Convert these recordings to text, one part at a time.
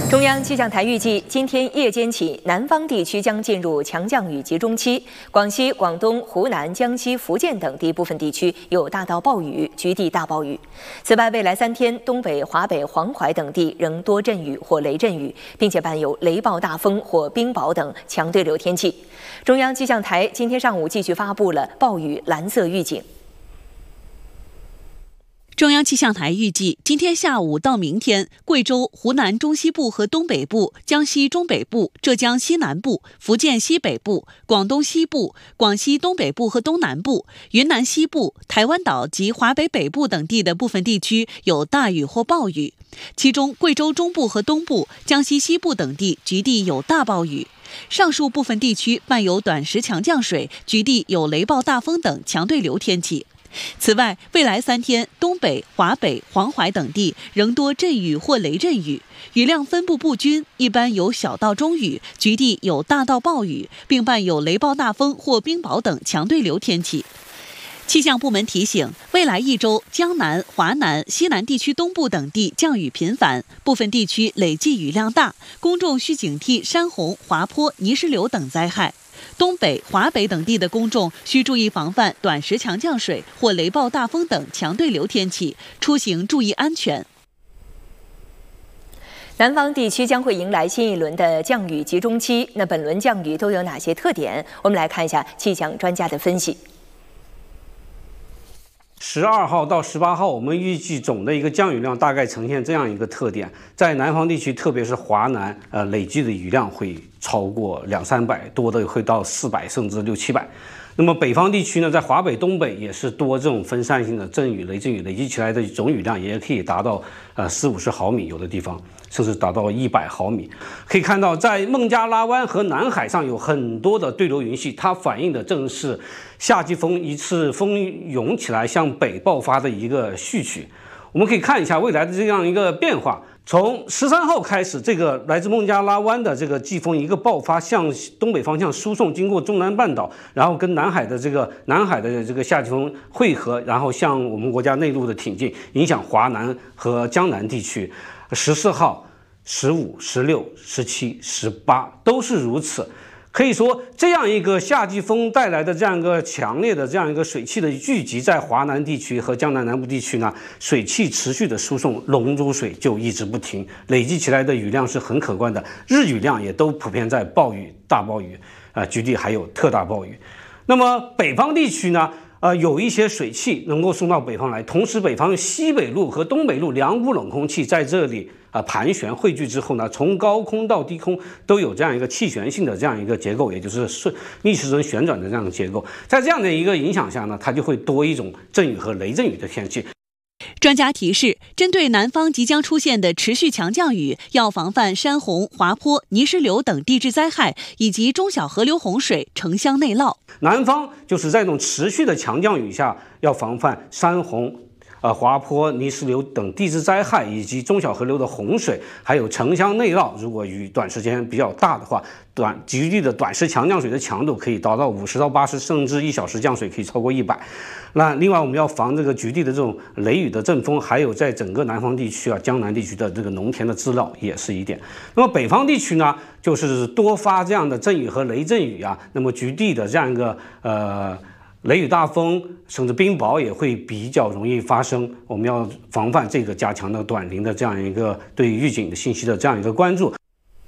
中央气象台预计，今天夜间起，南方地区将进入强降雨集中期，广西、广东、湖南、江西、福建等地部分地区有大到暴雨，局地大暴雨。此外，未来3天，东北、华北、黄淮等地仍多阵雨或雷阵雨，并且伴有雷暴大风或冰雹等强对流天气。中央气象台今天上午继续发布了暴雨蓝色预警。 中央气象台预计，今天下午到明天，贵州、湖南中西部和东北部、江西中北部、浙江西南部、福建西北部、广东西部、广西东北部和东南部、云南西部、台湾岛及华北北部等地的部分地区有大雨或暴雨，其中贵州中部和东部、江西西部等地局地有大暴雨。 上述部分地区伴有短时强降水，局地有雷暴大风等强对流天气。 此外，未来3天，东北、华北、黄淮等地仍多阵雨或雷阵雨，雨量分布不均，一般有小到中雨，局地有大到暴雨，并伴有雷暴大风或冰雹等强对流天气。 气象部门提醒，未来1周，江南、华南、西南地区东部等地降雨频繁，部分地区累计雨量大，公众需警惕山洪、滑坡、泥石流等灾害。 东北、华北等地的公众需注意防范短时强降水或雷暴大风等强对流天气，出行注意安全。 南方地区将会迎来新一轮的降雨集中期，那本轮降雨都有哪些特点？我们来看一下气象专家的分析。 12号到18号，我们预计总的一个降雨量大概呈现这样一个特点，在南方地区，特别是华南，累计的雨量会超过200-300，多的会到400甚至600-700。那么北方地区呢，在华北、东北也是多这种分散性的阵雨、雷阵雨，累计起来的总雨量也可以达到40-50毫米，有的地方甚至达到100毫米。可以看到，在孟加拉湾和南海上有很多的对流云系，它反映的正是夏季风一次风涌起来向北爆发的一个序曲。我们可以看一下未来的这样一个变化。 从13号开始，这个来自孟加拉湾的这个季风一个爆发，向东北方向输送，经过中南半岛，然后跟南海的这个夏季风汇合，然后向我们国家内陆的挺进，影响华南和江南地区。14号、15、16、17、18都是如此。 可以说，这样一个夏季风带来的这样一个强烈的这样一个水汽的聚集，在华南地区和江南南部地区呢，水汽持续的输送，龙珠水就一直不停，累计起来的雨量是很可观的，日雨量也都普遍在暴雨、大暴雨，局地还有特大暴雨。那么北方地区呢？ 有一些水汽能够送到北方来，同时北方西北路和东北路两股冷空气在这里盘旋汇聚之后呢，从高空到低空都有这样一个气旋性的这样一个结构，也就是逆时针旋转的这样的结构。在这样的一个影响下呢，它就会多一种阵雨和雷阵雨的天气。 专家提示，针对南方即将出现的持续强降雨，要防范山洪、滑坡、泥石流等地质灾害，以及中小河流洪水、城乡内涝。 南方就是在这种持续的强降雨下，要防范山洪、滑坡、泥石流等地质灾害，以及中小河流的洪水，还有城乡内涝。如果雨短时间比较大的话，局地的短时强降水的强度可以达到50到80，甚至1小时降水可以超过100。那另外我们要防这个局地的这种雷雨的阵风，还有在整个南方地区江南地区的这个农田的滋涝也是一点。那么北方地区呢，就是多发这样的阵雨和雷阵雨那么局地的这样一个雷雨大风甚至冰雹也会比较容易发生，我们要防范这个，加强的短临的这样一个对预警的信息的这样一个关注。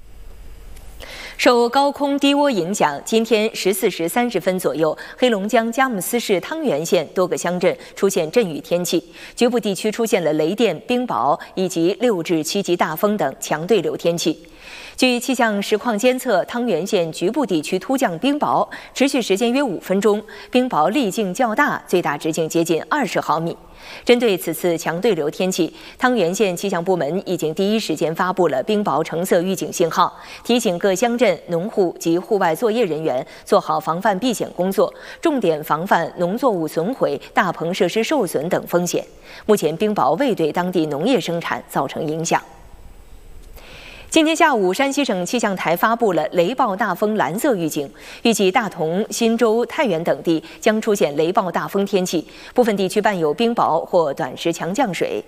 受高空低涡影响，今天14时30分左右，黑龙江佳木斯市汤原县多个乡镇出现阵雨天气，局部地区出现了雷电、冰雹以及6至7级大风等强对流天气。据气象实况监测，汤原县局部地区突降冰雹，持续时间约5分钟，冰雹粒径较大，最大直径接近20毫米。 针对此次强对流天气，汤原县气象部门已经第一时间发布了冰雹橙色预警信号，提醒各乡镇农户及户外作业人员做好防范避险工作，重点防范农作物损毁、大棚设施受损等风险。目前，冰雹未对当地农业生产造成影响。今天下午，山西省气象台发布了雷暴大风蓝色预警，预计大同、忻州、太原等地将出现雷暴大风天气，部分地区伴有冰雹或短时强降水。